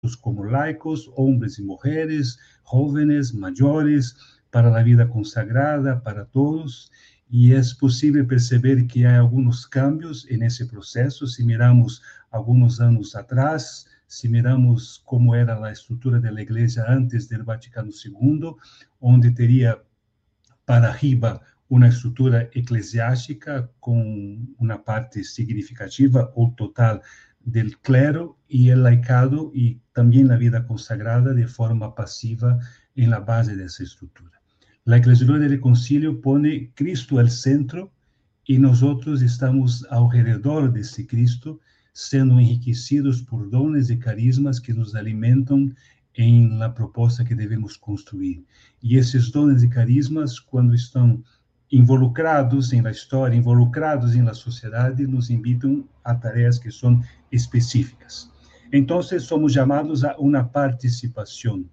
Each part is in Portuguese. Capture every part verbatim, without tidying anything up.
como laicos, hombres y mujeres, jóvenes, mayores, para la vida consagrada, para todos, y es posible perceber que hay algunos cambios en ese proceso. Si miramos algunos años atrás, si miramos cómo era la estructura de la Iglesia antes del Vaticano segundo, donde tenía para arriba una estructura eclesiástica con una parte significativa o total del clero y el laicado, y también la vida consagrada de forma pasiva en la base de esa estructura. La eclesiología del concilio pone Cristo al centro y nosotros estamos alrededor de ese Cristo, siendo enriquecidos por dones y carismas que nos alimentan en la propuesta que debemos construir. E esses dones e carismas, quando estão involucrados em la história, involucrados em la sociedade, nos invitam a tarefas que são específicas. Então, somos chamados a uma participação,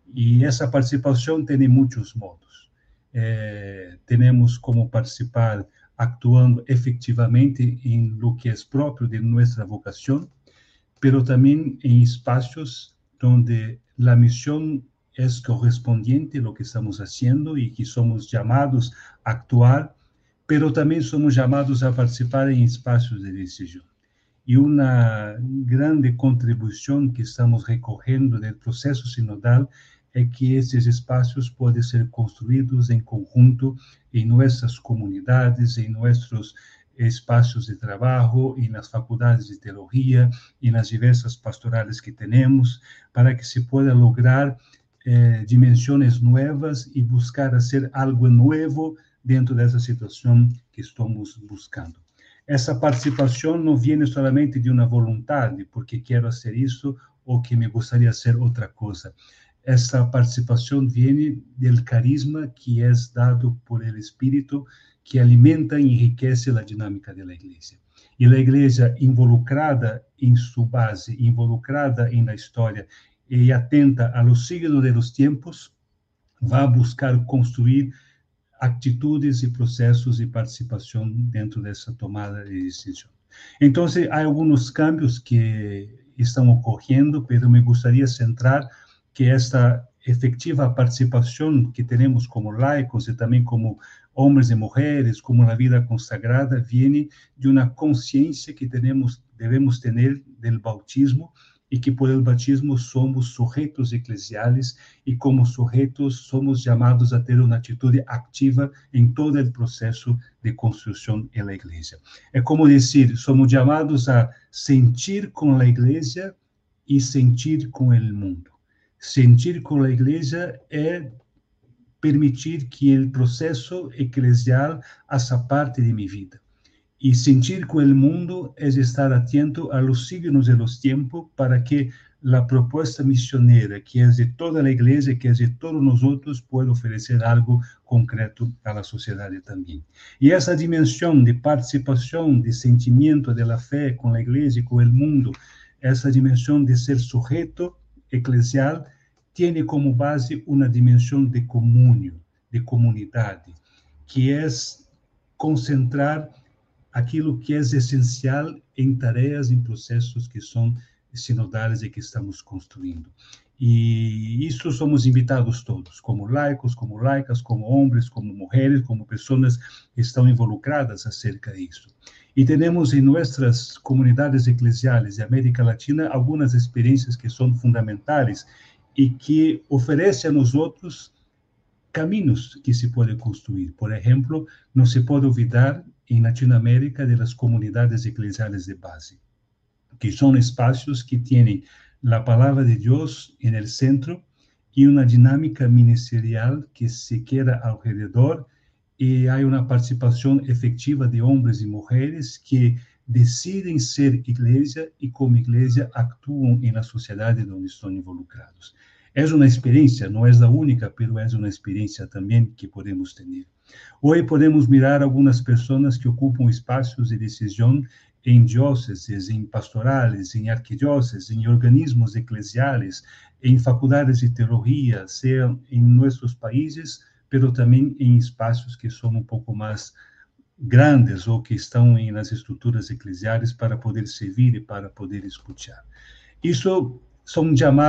e essa participação tem muitos modos. Eh, temos como participar actuando efetivamente em lo que é próprio de nossa vocação, pero também em espaços onde a missão é correspondiente a lo que estamos haciendo e que somos chamados a actuar, pero também somos chamados a participar em espaços de decisão. E uma grande contribuição que estamos recorrendo do processo sinodal é que esses espaços podem ser construídos em conjunto em nossas comunidades, em nossos espaços de trabalho, e nas faculdades de teologia, e nas diversas pastorales que temos, para que se possa lograr eh, dimensões novas e buscar fazer algo novo dentro dessa situação que estamos buscando. Essa participação não vem somente de uma vontade, porque quero fazer isso ou que me gostaria de ser outra coisa. Essa participação vem do carisma que é dado por el Espírito, que alimenta e enriquece a dinâmica da Igreja. E a Igreja involucrada em sua base, involucrada em la história e atenta a los signos de los tiempos, vai buscar construir atitudes e processos de participação dentro dessa tomada de decisão. Então, há alguns cambios que estão ocorrendo, mas me gostaria de centrar que esta efectiva participação que temos como laicos e também como homens e mulheres, como na vida consagrada, vem de uma consciência que tenemos, devemos ter do bautismo, e que por el batismo somos sujeitos eclesiais, e como sujeitos somos chamados a ter uma atitude ativa em todo o processo de construção da Igreja. É como dizer, somos chamados a sentir com a Igreja e sentir com o mundo. Sentir com a Igreja é permitir que o processo eclesial faça parte de minha vida. E sentir com o mundo é estar atento a los signos de los tiempos para que a proposta missioneira, que é de toda a Igreja, que é de todos nós outros, possa oferecer algo concreto à la sociedade também. E essa dimensão de participação, de sentimento da fé com a Igreja e com o mundo, essa dimensão de ser sujeito eclesial, tem como base uma dimensão de comunhão, de comunidade, que é concentrar aquilo que é essencial em tarefas, em processos que são sinodais e que estamos construindo. E isso somos invitados todos, como laicos, como laicas, como homens, como mulheres, como pessoas que estão involucradas acerca disso. E temos em nossas comunidades eclesiais de América Latina algumas experiências que são fundamentais e que oferecem a nós outros caminhos que se podem construir. Por exemplo, não se pode olvidar em Latinoamérica das comunidades eclesiais de base, que são espaços que têm a palavra de Deus no centro e uma dinâmica ministerial que se queda ao redor, e há uma participação efetiva de homens e mulheres que decidem ser igreja e, como igreja, atuam na sociedade onde estão involucrados. É uma experiência, não é a única, mas é uma experiência também que podemos ter. Hoje podemos mirar algumas pessoas que ocupam espaços de decisão em dióceses, em pastorales, em arquidióceses, em organismos eclesiais, em faculdades de teologia, seja em nossos países, mas também em espaços que são um pouco mais grandes ou que estão nas estruturas eclesiais para poder servir e para poder escutar. Isso son llamados